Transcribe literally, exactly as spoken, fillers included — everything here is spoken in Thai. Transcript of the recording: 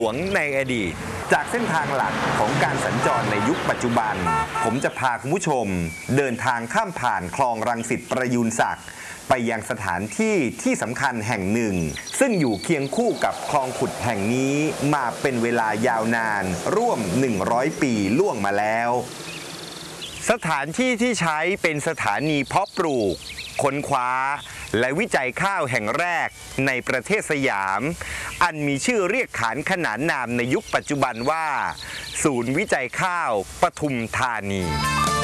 หลวงในอดีตจากเส้นทางหลักของการสัญจรในยุคปัจจุบันผมจะพาคุณผู้ชมเดินทางข้ามผ่านคลองรังสิตประยูรศักดิ์ไปยังสถานที่ที่สำคัญแห่งหนึ่งซึ่งอยู่เคียงคู่กับคลองขุดแห่งนี้มาเป็นเวลายาวนานร่วมหนึ่งร้อยปีล่วงมาแล้วสถานที่ที่ใช้เป็นสถานีเพาะปลูกค้นคว้าและวิจัยข้าวแห่งแรกในประเทศสยามอันมีชื่อเรียกขานขนานนามในยุคปัจจุบันว่าศูนย์วิจัยข้าวปทุมธานี